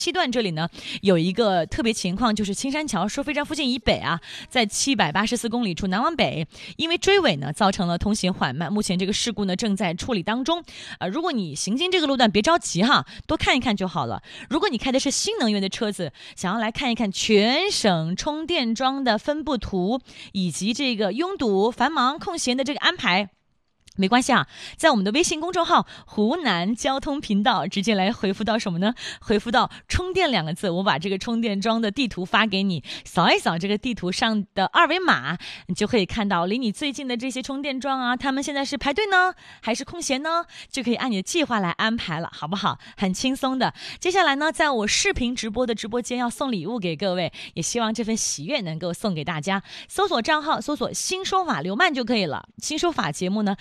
七段这里呢有一个特别情况，就是青山桥收费站附近以北啊，在784公里处南往北，因为追尾呢造成了通行缓慢，目前这个事故呢正在处理当中。如果你行经这个路段别着急哈，多看一看就好了。如果你开的是新能源的车子，想要来看一看全省充电桩的分布图以及这个拥堵繁忙空闲的这个安排，没关系啊，在我们的微信公众号湖南交通频道直接来回复到什么呢？回复到充电2个字，我把这个充电桩的地图发给你，扫一扫这个地图上的二维码，你就可以看到离你最近的这些充电桩啊，他们现在是排队呢还是空闲呢，就可以按你的计划来安排了，好不好？很轻松的。接下来呢，在我视频直播的直播间要送礼物给各位，也希望这份喜悦能够送给大家。搜索账号，搜索新说法刘曼就可以了。新说法节目呢